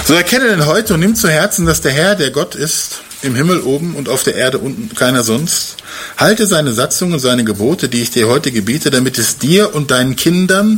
So erkenne denn heute und nimm zu Herzen, dass der Herr, der Gott ist, im Himmel oben und auf der Erde unten keiner sonst. Halte seine Satzungen und seine Gebote, die ich dir heute gebiete, damit es dir und deinen Kindern